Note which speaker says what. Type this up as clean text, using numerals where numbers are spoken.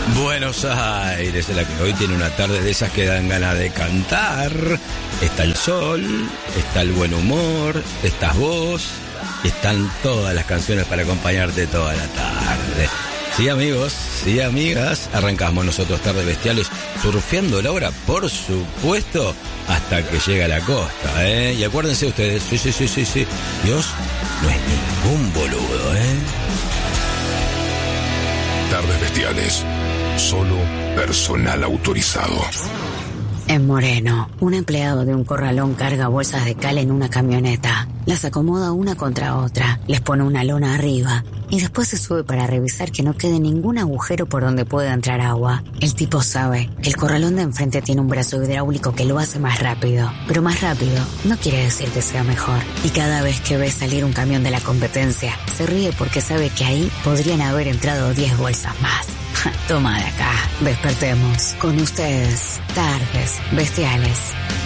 Speaker 1: Buenos Aires, en la que hoy tiene una tarde de esas que dan ganas de cantar. Está el sol, está el buen humor, estás vos, están todas las canciones para acompañarte toda la tarde. Sí, amigos, sí, amigas, arrancamos nosotros Tardes Bestiales, surfeando la hora, por supuesto, hasta que llega a la costa, ¿eh? Y acuérdense ustedes, sí, Dios no es ningún boludo, ¿eh?
Speaker 2: Tardes Bestiales, solo personal autorizado.
Speaker 3: En Moreno, un empleado de un corralón carga bolsas de cal en una camioneta. Las acomoda una contra otra, les pone una lona arriba y después se sube para revisar que no quede ningún agujero por donde pueda entrar agua. El tipo sabe que el corralón de enfrente tiene un brazo hidráulico que lo hace más rápido. Pero más rápido no quiere decir que sea mejor. Y cada vez que ve salir un camión de la competencia, se ríe porque sabe que ahí podrían haber entrado 10 bolsas más. Toma de acá, despertemos. Con ustedes, Tardes Bestiales.